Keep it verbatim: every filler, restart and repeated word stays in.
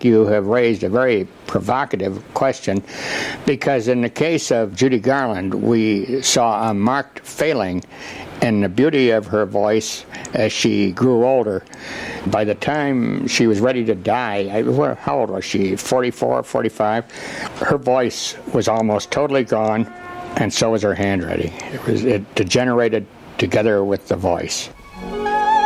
think you have raised a very provocative question, because in the case of Judy Garland, we saw a marked failing in the beauty of her voice as she grew older. By the time she was ready to die, I, how old was she, forty-four, forty-five? Her voice was almost totally gone, and so was her handwriting. It was it degenerated together with the voice.